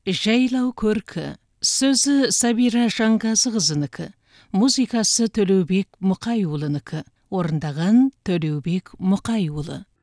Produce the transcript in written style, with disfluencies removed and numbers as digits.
Жайлау көркі. Сөзі Сабира Жаңғазықызынікі. Музыкасы Төлеубек Мұқайұлынікі. Орындаған Төлеубек Мұқайұлы.